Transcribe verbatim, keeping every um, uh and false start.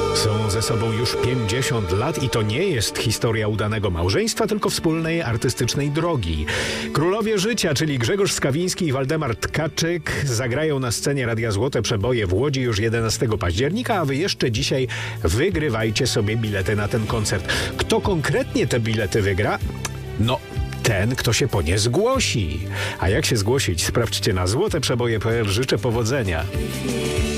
Są ze sobą już pięćdziesiąt lat i to nie jest historia udanego małżeństwa, tylko wspólnej artystycznej drogi. Królowie życia, czyli Grzegorz Skawiński i Waldemar Tkaczyk, zagrają na scenie Radia Złote Przeboje w Łodzi już jedenastego października, a wy jeszcze dzisiaj wygrywajcie sobie bilety na ten koncert. Kto konkretnie te bilety wygra? No, ten, kto się po nie zgłosi. A jak się zgłosić? Sprawdźcie na złoteprzeboje kropka p l. Życzę powodzenia.